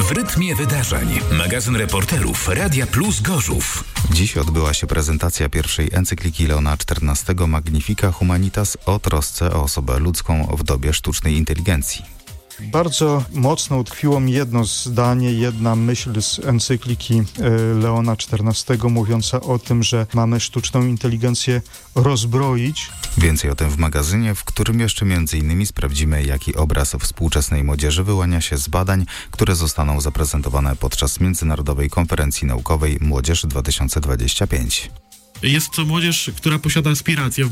W rytmie wydarzeń. Magazyn reporterów Radia Plus Gorzów. Dziś odbyła się prezentacja pierwszej encykliki Leona XIV Magnifica Humanitas o trosce o osobę ludzką w dobie sztucznej inteligencji. Bardzo mocno utkwiło mi jedno zdanie, jedna myśl z encykliki Leona XIV mówiąca o tym, że mamy sztuczną inteligencję rozbroić. Więcej o tym w magazynie, w którym jeszcze m.in. sprawdzimy, jaki obraz współczesnej młodzieży wyłania się z badań, które zostaną zaprezentowane podczas Międzynarodowej Konferencji Naukowej Młodzież 2025. Jest to młodzież, która posiada aspiracje